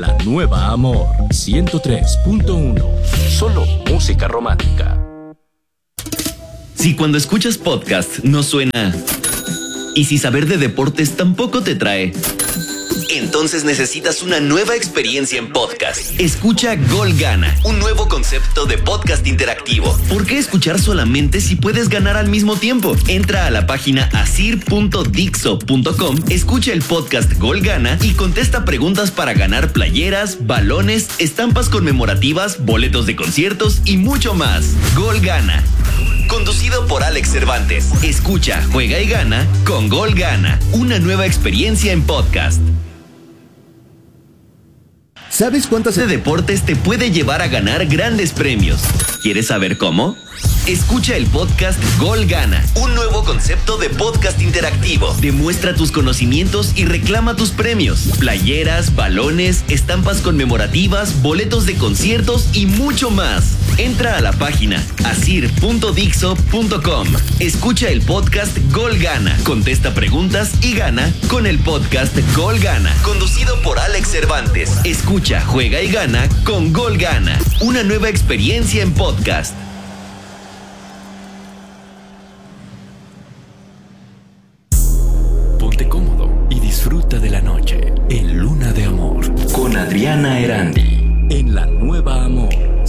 La Nueva Amor 103.1. Solo música romántica. Si cuando escuchas podcast no suena, y si saber de deportes tampoco te trae, entonces necesitas una nueva experiencia en podcast. Escucha Gol Gana, un nuevo concepto de podcast interactivo. ¿Por qué escuchar solamente si puedes ganar al mismo tiempo? Entra a la página asir.dixo.com, escucha el podcast Gol Gana y contesta preguntas para ganar playeras, balones, estampas conmemorativas, boletos de conciertos y mucho más. Gol Gana. Conducido por Alex Cervantes. Escucha, juega y gana con Gol Gana, una nueva experiencia en podcast. ¿Sabes cuántas de deportes te puede llevar a ganar grandes premios? ¿Quieres saber cómo? Escucha el podcast Gol Gana, un nuevo concepto de podcast interactivo. Demuestra tus conocimientos y reclama tus premios. Playeras, balones, estampas conmemorativas, boletos de conciertos y mucho más. Entra a la página asir.dixo.com. Escucha el podcast Gol Gana, contesta preguntas y gana con el podcast Gol Gana, conducido por Alex Cervantes. Escucha, juega y gana con Gol Gana, una nueva experiencia en podcast. Ponte cómodo y disfruta de la noche en Luna de Amor con Adriana Erandi en La Nueva Amor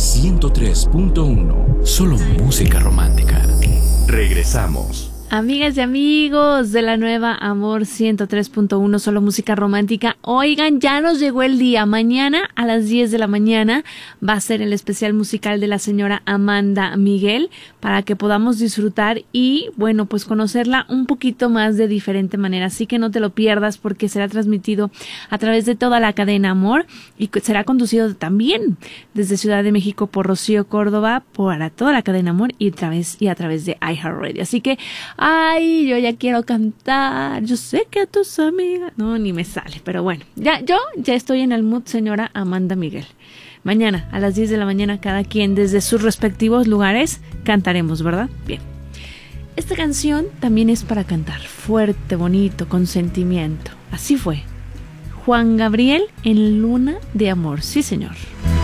103.1. Solo música romántica. Regresamos. Amigas y amigos de La Nueva Amor 103.1, solo música romántica. Oigan, ya nos llegó el día. Mañana a las 10 de la mañana va a ser el especial musical de la señora Amanda Miguel para que podamos disfrutar y, bueno, pues conocerla un poquito más de diferente manera. Así que no te lo pierdas porque será transmitido a través de toda la cadena Amor y será conducido también desde Ciudad de México por Rocío Córdoba para toda la cadena Amor y a través de iHeartRadio. Así que ay, yo ya quiero cantar, yo sé que a tus amigas... No, ni me sale, pero bueno, yo ya estoy en el mood, señora Amanda Miguel. Mañana a las 10 de la mañana, cada quien desde sus respectivos lugares cantaremos, ¿verdad? Bien. Esta canción también es para cantar, fuerte, bonito, con sentimiento. Así fue. Juan Gabriel en Luna de Amor, sí señor.